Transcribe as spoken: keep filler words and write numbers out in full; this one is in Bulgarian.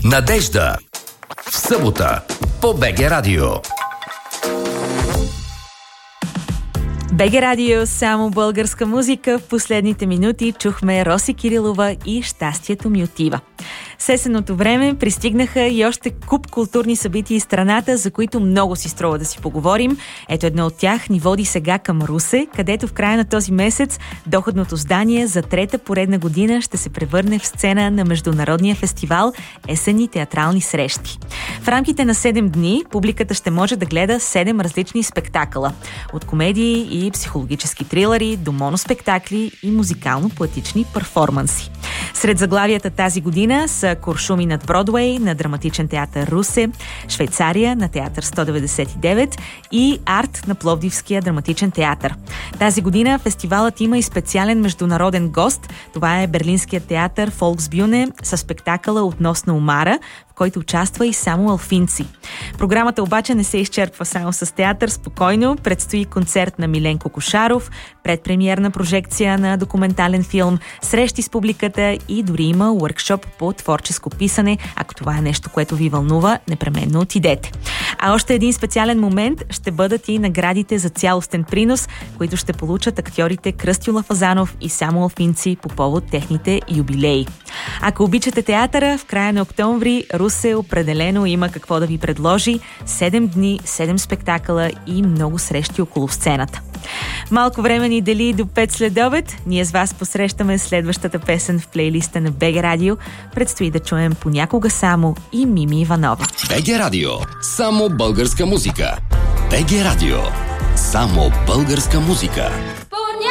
Надежда. В събота по БГ Радио. БГ Радио, само българска музика. В последните минути чухме Роси Кирилова и "Щастието ми отива". С есенното време пристигнаха и още куп културни събития из страната, за които много си струва да си поговорим. Ето едно от тях ни води сега към Русе, където в края на този месец доходното здание за трета поредна година ще се превърне в сцена на международния фестивал "Есенни театрални срещи". В рамките на седем дни публиката ще може да гледа седем различни спектакъла. От комедии и психологически трилъри до моноспектакли и музикално-поетични перформанси. Сред заглавията тази година са "Куршуми над Бродуей" на Драматичен театър Русе, "Швейцария" на театър сто деветдесет и девет и "Арт" на Пловдивския драматичен театър. Тази година фестивалът има и специален международен гост. Това е Берлинският театър Фолксбюне със спектакъла "Относно омара", в който участва и Самуел Финци. Програмата обаче не се изчерпва само с театър. Спокойно предстои концерт на Миленко Кошаров, предпремиерна прожекция на документален филм, срещи с публиката и дори има уъркшоп по творческо писане. Ако това е нещо, което ви вълнува, непременно отидете. А още един специален момент ще бъдат и наградите за цялостен принос, които ще получат актьорите Кръстю Лафазанов и Самуел Финци по повод техните юбилеи. Ако обичате театъра, в края на октомври Русе определено има какво да ви предложи. седем дни, седем спектакъла и много срещи около сцената. Малко време ни дели до пет следобед. Ние с вас посрещаме следващата песен в плейлиста на БГ Радио. Предстои да чуем "Понякога само" и Мими Иванова. БГ Радио. Само българска музика. БГ Радио. Само българска музика.